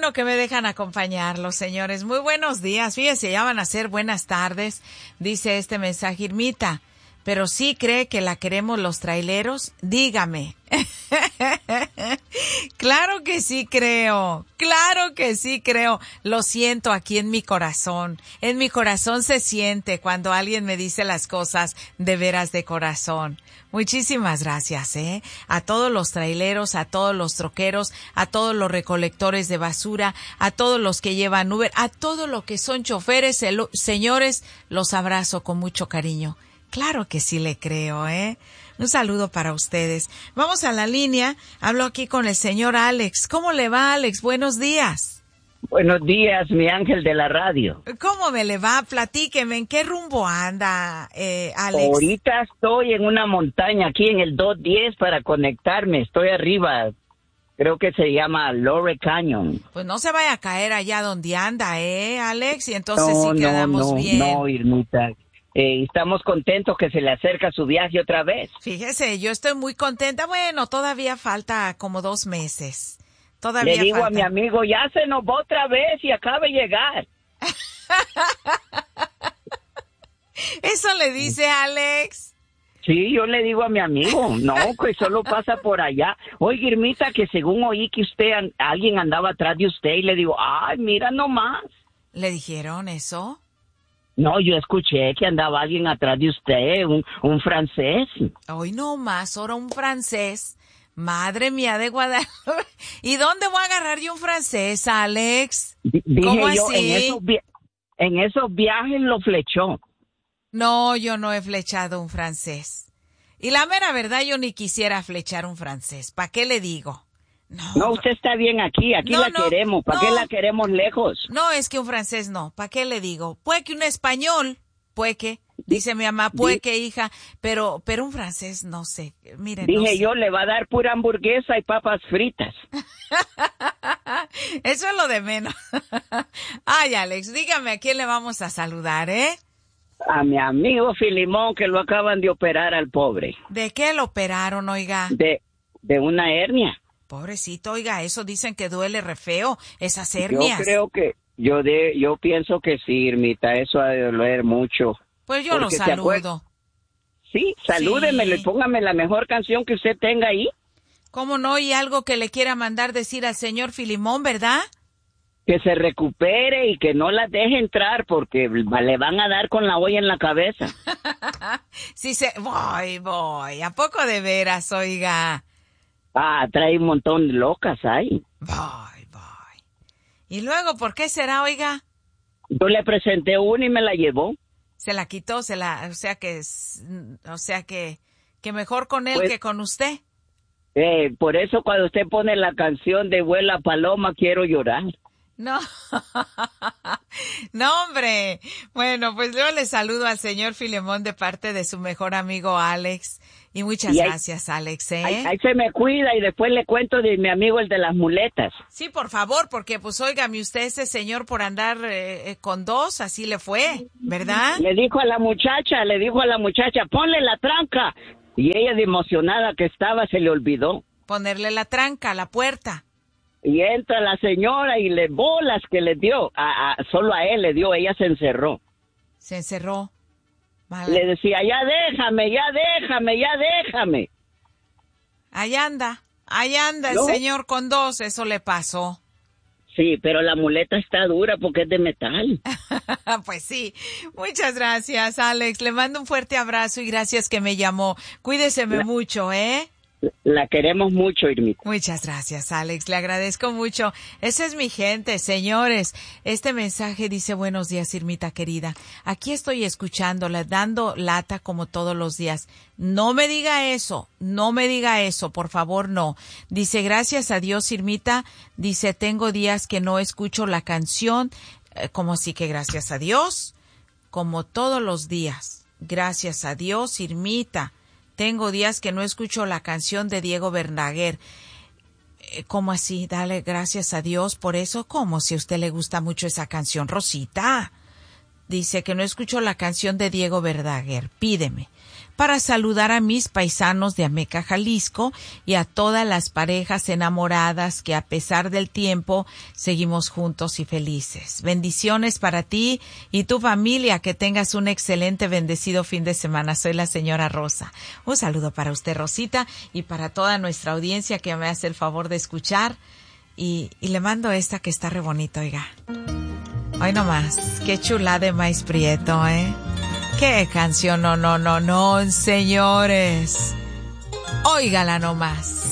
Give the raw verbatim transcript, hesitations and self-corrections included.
bueno que me dejan acompañarlos, señores. Muy buenos días. Fíjense, ya van a ser buenas tardes, dice este mensaje. Irmita, ¿pero sí cree que la queremos los traileros? Dígame. Claro que sí creo, claro que sí creo. Lo siento aquí en mi corazón. En mi corazón se siente cuando alguien me dice las cosas de veras de corazón. Muchísimas gracias, ¿eh? A todos los traileros, a todos los troqueros, a todos los recolectores de basura, a todos los que llevan Uber, a todo lo que son choferes, el, señores, los abrazo con mucho cariño. Claro que sí le creo, ¿eh? Un saludo para ustedes. Vamos a la línea. Hablo aquí con el señor Alex. ¿Cómo le va, Alex? Buenos días. Buenos días, mi ángel de la radio. ¿Cómo me le va? Platíqueme, ¿en qué rumbo anda, eh, Alex? Ahorita estoy en una montaña aquí en el dos diez para conectarme. Estoy arriba. Creo que se llama Lore Canyon. Pues no se vaya a caer allá donde anda, ¿eh, Alex? Y entonces no, sí quedamos no, bien. No, Irmita. Eh, estamos contentos que se le acerca su viaje otra vez. Fíjese, yo estoy muy contenta. Bueno, todavía falta como dos meses. Todavía le digo falta. A mi amigo, ya se nos va otra vez y acaba de llegar. ¿Eso le dice Alex? Sí, yo le digo a mi amigo, no, que solo pasa por allá. Oye, Irmita, que según oí que usted, alguien andaba atrás de usted y le digo, ay, mira nomás. ¿Le dijeron eso? No, yo escuché que andaba alguien atrás de usted, un, un francés. Hoy no más, ahora un francés. Madre mía de Guadalupe. ¿Y dónde voy a agarrar yo un francés, Alex? Dije ¿Cómo yo, así? En esos, en esos viajes lo flechó. No, yo no he flechado un francés. Y la mera verdad, yo ni quisiera flechar un francés. ¿Para qué le digo? No, no, usted está bien aquí, aquí no, la no, queremos. ¿Para no, qué la queremos lejos? No, es que un francés no. ¿Para qué le digo? Puede que un español, puede que, dice mi mamá, puede que hija, pero pero un francés no sé. Miren, Dije no sé. yo, le va a dar pura hamburguesa y papas fritas. Eso es lo de menos. Ay, Alex, dígame a quién le vamos a saludar, ¿eh? A mi amigo Filimón, que lo acaban de operar al pobre. ¿De qué lo operaron, oiga? De, de una hernia. Pobrecito, oiga, eso dicen que duele re feo, esas hernias. Yo creo que, yo de, yo pienso que sí, Irmita, eso ha de doler mucho. Pues yo lo saludo. Sí, salúdemelo sí. y póngame la mejor canción que usted tenga ahí. ¿Cómo no? Y algo que le quiera mandar decir al señor Filimón, ¿verdad? Que se recupere y que no la deje entrar porque le van a dar con la olla en la cabeza. Sí, se... Voy, voy. ¿A poco de veras, oiga? Ah, trae un montón de locas ahí. Voy, voy. ¿Y luego por qué será, oiga? Yo le presenté una y me la llevó. Se la quitó, se la... O sea que... O sea que... Que mejor con él pues, que con usted. Eh, por eso cuando usted pone la canción de Vuela Paloma, quiero llorar. No, no, hombre. Bueno, pues yo le saludo al señor Filemón de parte de su mejor amigo Alex. Y muchas y ahí, gracias, Alex, ¿eh? Ahí, ahí se me cuida y después le cuento de mi amigo el de las muletas. Sí, por favor, porque pues óigame usted, ese señor por andar eh, con dos, así le fue, ¿verdad? Le dijo a la muchacha, le dijo a la muchacha, ponle la tranca. Y ella de emocionada que estaba se le olvidó. Ponerle la tranca a la puerta. Y entra la señora y le bolas que le dio, a, a, solo a él le dio, ella se encerró. Se encerró. Vale. Le decía, ya déjame, ya déjame, ya déjame. Ahí anda, ahí anda ¿No? el señor con dos, eso le pasó. Sí, pero la muleta está dura porque es de metal. Pues sí. Muchas gracias, Alex. Le mando un fuerte abrazo y gracias que me llamó. Cuídeseme la, mucho, ¿eh? La queremos mucho, Irmita. Muchas gracias, Alex. Le agradezco mucho. Esa es mi gente, señores. Este mensaje dice, buenos días, Irmita querida. Aquí estoy escuchándola, dando lata como todos los días. No me diga eso, no me diga eso, por favor, no. Dice, gracias a Dios, Irmita. Dice, tengo días que no escucho la canción. Eh, como así que gracias a Dios? Como todos los días. Gracias a Dios, Irmita. Tengo días que no escucho la canción de Diego Verdaguer. Eh, ¿Cómo así? Dale gracias a Dios por eso. ¿Cómo? Si a usted le gusta mucho esa canción, Rosita. dice que no escuchó la canción de Diego Verdaguer, Pídeme, para saludar a mis paisanos de Ameca, Jalisco, y a todas las parejas enamoradas que a pesar del tiempo seguimos juntos y felices. Bendiciones para ti y tu familia, que tengas un excelente, bendecido fin de semana. Soy la señora Rosa. Un saludo para usted, Rosita, y para toda nuestra audiencia que me hace el favor de escuchar, y, y le mando esta que está re bonita, oiga. Hoy nomás, qué chula de maíz prieto, ¿eh? ¡Qué canción! No, no, no, no, señores. Óigala nomás.